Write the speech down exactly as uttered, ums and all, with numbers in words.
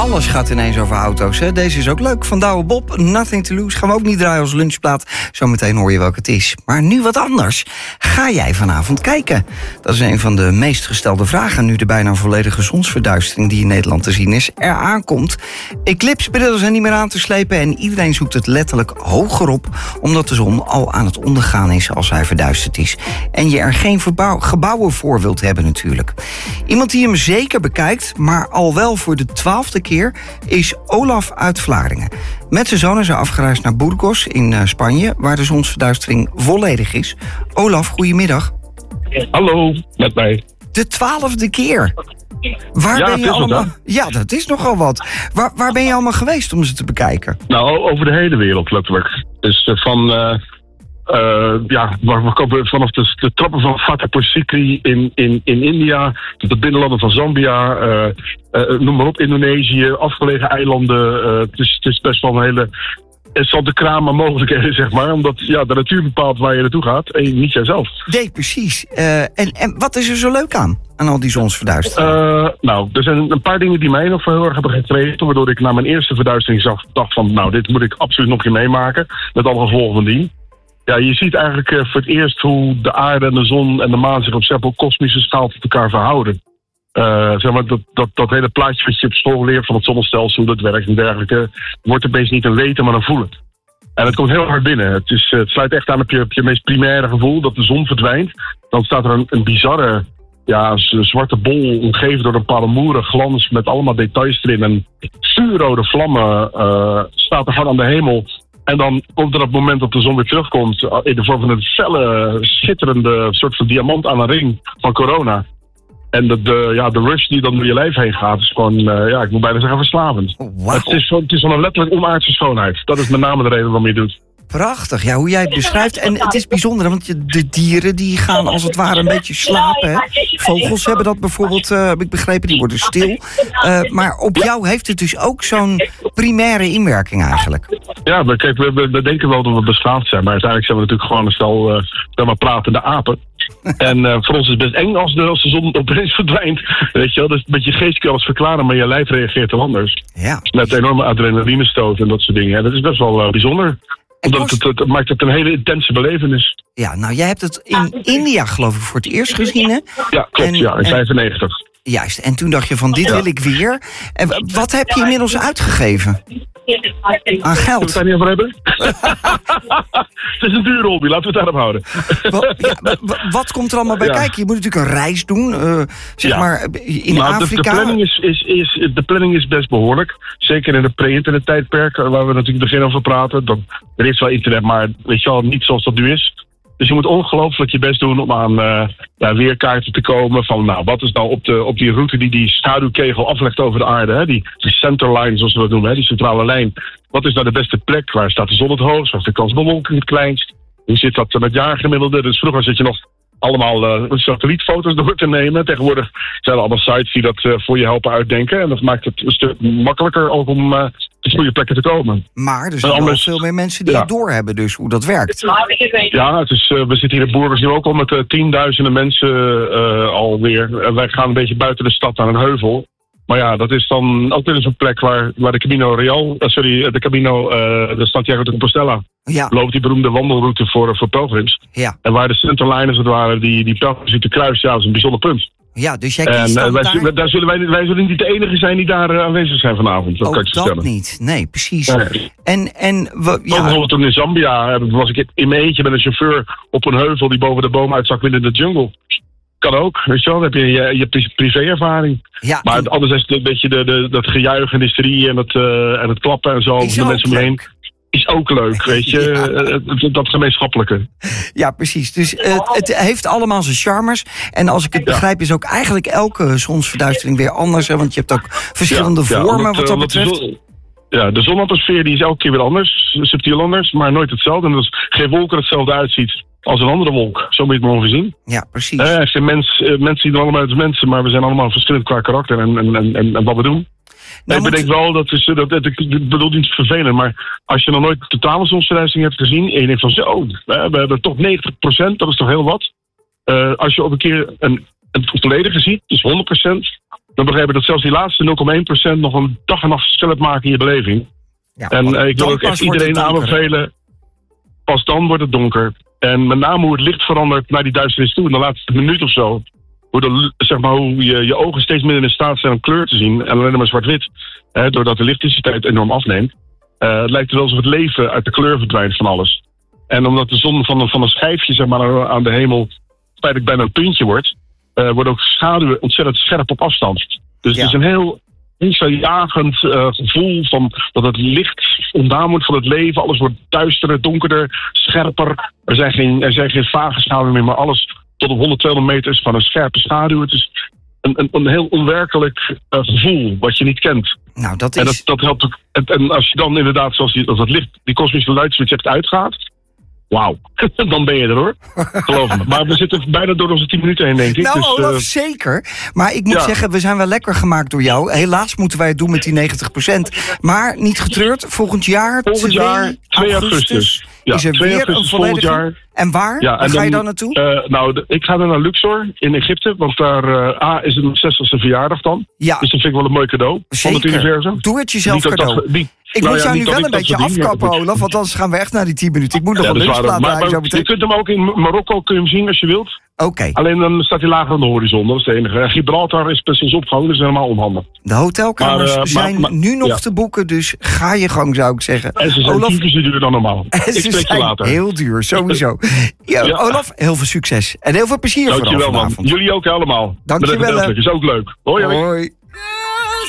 Alles gaat ineens over auto's. Hè? Deze is ook leuk. Van Douwe Bob, Nothing to Lose. Gaan we ook niet draaien als lunchplaat. Zometeen hoor je welke het is. Maar nu wat anders. Ga jij vanavond kijken? Dat is een van de meest gestelde vragen. Nu de bijna volledige zonsverduistering die in Nederland te zien is, eraan komt. Eclipsebrillen zijn niet meer aan te slepen. En iedereen zoekt het letterlijk hoger op. Omdat de zon al aan het ondergaan is als hij verduisterd is. En je er geen verbouw- gebouwen voor wilt hebben natuurlijk. Iemand die hem zeker bekijkt, maar al wel voor de twaalfde keer, is Olaf uit Vlaardingen. Met zijn zoon is hij afgereisd naar Burgos in uh, Spanje, waar de zonsverduistering volledig is. Olaf, goedemiddag. Hallo, met mij. De twaalfde keer. Waar ja, ben je allemaal? Wat, ja, dat is nogal wat. Waar, waar ben je allemaal geweest om ze te bekijken? Nou, over de hele wereld letterlijk. Dus uh, van... Uh... Uh, ja, we komen vanaf de, de trappen van Fatehpur Sikri in, in, in India, tot de binnenlanden van Zambia, uh, uh, noem maar op, Indonesië, afgelegen eilanden. Uh, het, is, het is best wel een hele... Het zal de kramen mogelijkheden, zeg maar, omdat ja, de natuur bepaalt waar je naartoe gaat en niet jijzelf. Nee, precies. Uh, en, en wat is er zo leuk aan, aan al die zonsverduistering? Uh, nou, er zijn een paar dingen die mij nog heel erg hebben gekregen, waardoor ik na mijn eerste verduistering zag, dacht van, nou, dit moet ik absoluut nog een keer meemaken, met alle gevolgen van dien. Ja, je ziet eigenlijk uh, voor het eerst hoe de aarde en de zon en de maan zich op zeg maar, kosmische schaal tot elkaar verhouden. Uh, zeg maar, dat, dat, dat hele plaatje wat je op school leert van het zonnestelsel, hoe dat werkt en dergelijke, wordt opeens niet een weten, maar een voelen. En het komt heel hard binnen. Het, is, het sluit echt aan op je, op je meest primaire gevoel, dat de zon verdwijnt. Dan staat er een, een bizarre, ja, een zwarte bol, omgeven door een parelmoeren glans met allemaal details erin. En vuurrode vlammen uh, staat er gewoon aan de hemel. En dan komt er op het moment dat de zon weer terugkomt, in de vorm van een felle, schitterende soort van diamant aan een ring van corona. En de, de, ja, de rush die dan door je lijf heen gaat, is gewoon, uh, ja, ik moet bijna zeggen, verslavend. Wow. Het is van, het is van een letterlijk onaardse schoonheid. Dat is met name de reden waarom je het doet. Prachtig, ja, hoe jij het beschrijft. En het is bijzonder, want je, de dieren die gaan als het ware een beetje slapen. Hè? Vogels hebben dat bijvoorbeeld, uh, heb ik begrepen, die worden stil. Uh, maar op jou heeft het dus ook zo'n primaire inwerking eigenlijk. Ja, maar kijk, we, we, we denken wel dat we beschaafd zijn, maar uiteindelijk zijn we natuurlijk gewoon een stel, uh, stel maar pratende apen. En uh, voor ons is het best eng als de, als de zon opeens verdwijnt. Weet je wel, dus met je geest kun je alles verklaren, maar je lijf reageert heel anders. Ja. Met enorme adrenalinestoot en dat soort dingen. En dat is best wel uh, bijzonder. Omdat het, het, het maakt het een hele intense belevenis. Ja, nou jij hebt het in India geloof ik voor het eerst gezien, hè? Ja, klopt, en, ja, in vijfennegentig. Juist, en toen dacht je van dit ja. wil ik weer. En wat heb je inmiddels uitgegeven? Aan geld? Zullen we het daar niet over hebben? Het is een dure hobby, laten we het daarop houden. Wat, ja, wat komt er allemaal bij ja. kijken? Je moet natuurlijk een reis doen, uh, zeg ja. maar in nou, Afrika. De, de, planning is, is, is, de planning is best behoorlijk. Zeker in het pre-internet tijdperk, waar we natuurlijk in het begin over praten. Dan, er is wel internet, maar weet je wel, niet zoals dat nu is. Dus je moet ongelooflijk je best doen om aan uh, ja, weerkaarten te komen van, nou, wat is nou op, de, op die route die die schaduwkegel aflegt over de aarde, hè? Die, die centerline, zoals we dat noemen, hè? Die centrale lijn. Wat is nou de beste plek? Waar staat de zon het hoogst? Waar is de kans op bewolking het kleinst? Hoe zit dat met jaargemiddelde? Dus vroeger zit je nog allemaal uh, satellietfoto's door te nemen. Tegenwoordig zijn er allemaal sites die dat uh, voor je helpen uitdenken. En dat maakt het een stuk makkelijker ook om uh, de goede plekken te komen. Maar er zijn anders, wel veel meer mensen die ja. het doorhebben dus hoe dat werkt. Ja, het is, uh, we zitten hier in Burgos nu ook al met uh, tienduizenden mensen uh, alweer. Uh, wij gaan een beetje buiten de stad naar een heuvel. Maar ja, dat is dan ook weer eens een plek waar, waar de Camino Real, uh, sorry, de Camino, uh, de Santiago de Compostela, ja. loopt die beroemde wandelroute voor, voor pelgrims. Ja. En waar de centerline als het ware die, die pelgrims ziet te kruisen, ja, dat is een bijzonder punt. Ja, dus jij kiest en, uh, wij, daar... daar zullen wij, wij zullen niet de enige zijn die daar uh, aanwezig zijn vanavond. Dat ook kan ik je dat vertellen. niet, nee, precies. Nee. En, en we, ja. Bijvoorbeeld toen in Zambia was ik in mijn eentje met een chauffeur op een heuvel die boven de boom uitzag midden in de jungle. Kan ook, weet je wel, dan heb je je, je privé-ervaring. Ja, maar en... anders is het een beetje de, de, dat gejuich en hysterie en het, uh, en het klappen en zo. De mensen om je heen. Is ook leuk, weet je, ja. uh, dat gemeenschappelijke. Ja, precies. Dus uh, het heeft allemaal zijn charmes. En als ik het ja. begrijp is ook eigenlijk elke zonsverduistering weer anders. Hè, want je hebt ook verschillende ja, vormen ja, omdat, wat dat betreft. De zon, ja, de zonatmosfeer die is elke keer weer anders, subtiel anders, maar nooit hetzelfde. En als geen wolk er hetzelfde uitziet als een andere wolk. Zo moet je het maar ongeveer zien. Ja, precies. Uh, zijn mens, uh, mensen zien er allemaal uit als mensen, maar we zijn allemaal verschillend qua karakter en, en, en, en, en wat we doen. Nou, ik bedenk wel, dat is, dat, dat, ik bedoel niet vervelend, maar als je nog nooit totale zonsverduistering hebt gezien en je denkt van zo, we hebben toch negentig procent, dat is toch heel wat. Uh, als je op een keer een, een volledige ziet, dus honderd procent, dan begrijp je dat zelfs die laatste nul komma één procent nog een dag en nacht verschil maken in je beleving. Ja, en uh, ik wil ook echt iedereen aanbevelen, pas dan wordt het donker. En met name hoe het licht verandert naar die duisternis toe, in de laatste minuut of zo. Hoe, de, zeg maar, hoe je, je ogen steeds minder in staat zijn om kleur te zien. En alleen maar zwart-wit. Hè, doordat de lichtintensiteit enorm afneemt. Uh, het lijkt er wel alsof het leven uit de kleur verdwijnt van alles. En omdat de zon van een, van een schijfje zeg maar, aan de hemel feitelijk bijna een puntje wordt. Uh, worden ook schaduwen ontzettend scherp op afstand. Dus ja. Het is een heel angstaanjagend uh, gevoel van dat het licht ontdaan wordt van het leven. Alles wordt duisterder, donkerder, scherper. Er zijn geen, er zijn geen vage schaduwen meer, maar alles tot op honderd, tweehonderd meter is van een scherpe schaduw. Het is een, een, een heel onwerkelijk uh, gevoel wat je niet kent. Nou, dat is... En dat, dat helpt ook. En, en als je dan inderdaad, zoals die, als dat licht, die kosmische luidswitch echt uitgaat. Wauw, dan ben je er hoor. Geloof me. Maar we zitten bijna door onze tien minuten heen, denk ik. Nou, dus, Olaf, uh... zeker. Maar ik moet ja. zeggen, we zijn wel lekker gemaakt door jou. Helaas moeten wij het doen met die negentig procent. Maar niet getreurd, volgend jaar, volgend jaar twee augustus. Ja, is er weer augustus, een volledige... jaar. En waar? Ja, en waar ga dan, je dan naartoe? Uh, nou, de, ik ga dan naar Luxor in Egypte. Want daar uh, A, is het mijn zestigste verjaardag dan. Ja. Dus dat vind ik wel een mooi cadeau. Zeker. Van het universum. Doe het jezelf niet cadeau. Dat, niet, ik nou moet ja, jou nu wel een beetje afkappen, maar... Olaf. Want anders gaan we echt naar die tien minuten. Ik moet nog ja, een lunchplaat draaien. Zo meteen. Je kunt hem ook in Marokko kun je hem zien als je wilt. Oké. Okay. Alleen dan staat hij lager aan de horizon. Dat is het enige. Gibraltar is precies opgehangen. Dat is helemaal onhandig. De hotelkamers maar, uh, zijn maar, maar, nu nog ja. te boeken. Dus ga je gang, zou ik zeggen. En ze zijn Olaf... tien keer duurder dan normaal. En ze ik spreek zijn je later. heel duur, sowieso. Ja, ja. Olaf, heel veel succes. En heel veel plezier Dankjewel, vooral vanavond. Man. Jullie ook allemaal. Dank je wel. Is ook leuk. Hoi, hoi. Hoi.